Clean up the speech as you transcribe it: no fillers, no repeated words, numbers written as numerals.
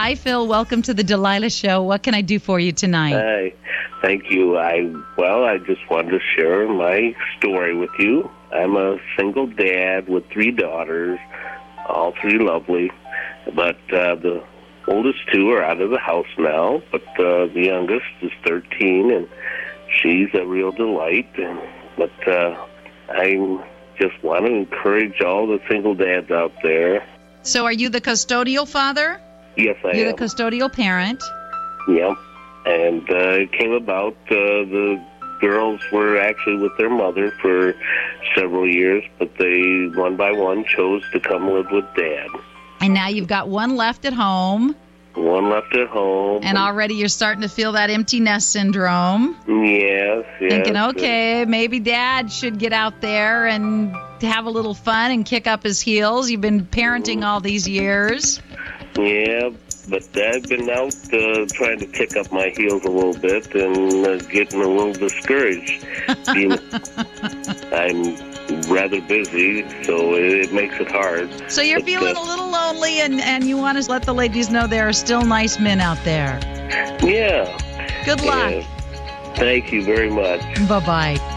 Hi, Phil. Welcome to the Delilah Show. What can I do for you tonight? Hi. Thank you. I just wanted to share my story with you. I'm a single dad with 3 daughters, all 3 lovely. But the oldest 2 are out of the house now, but the youngest is 13, and she's a real delight. But I just want to encourage all the single dads out there. So are you the custodial father? Yes, I am. You're the custodial parent. Yep. And it came about, the girls were actually with their mother for several years, but they, one by one, chose to come live with Dad. And now you've got one left at home. One left at home. And already you're starting to feel that empty nest syndrome. Yes. Thinking, okay, maybe Dad should get out there and have a little fun and kick up his heels. You've been parenting all these years. Yeah, but I've been out trying to kick up my heels a little bit and getting a little discouraged. I'm rather busy, so it makes it hard. So you're feeling a little lonely, and you want to let the ladies know there are still nice men out there. Yeah. Good luck. Thank you very much. Bye-bye.